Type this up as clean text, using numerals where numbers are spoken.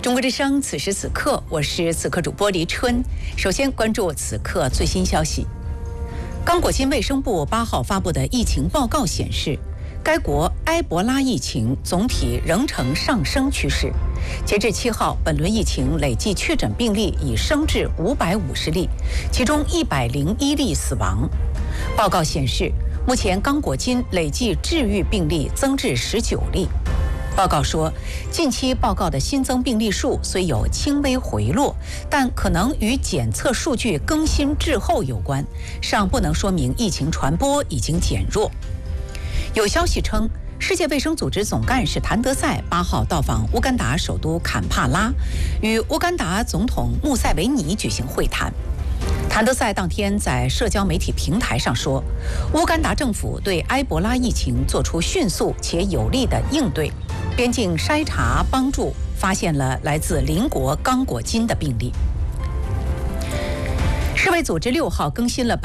中国之声，此时此刻，我是此刻主播黎春。首先关注此刻最新消息。刚果金卫生部8号发布的疫情报告显示，该国埃博拉疫情总体仍呈上升趋势。截至7号，本轮疫情累计确诊病例已升至550例，其中101例死亡。报告显示，目前刚果金累计治愈病例增至19例。报告说，近期报告的新增病例数虽有轻微回落，但可能与检测数据更新滞后有关，尚不能说明疫情传播已经减弱。有消息称，世界卫生组织总干事谭德赛8号到访乌干达首都坎帕拉，与乌干达总统穆塞维尼举行会谈。谭德赛当天在社交媒体平台上说，乌干达政府对埃博拉疫情做出迅速且有力的应对，边境筛查帮助发现了来自邻国刚果金的病例。世卫组织6号更新了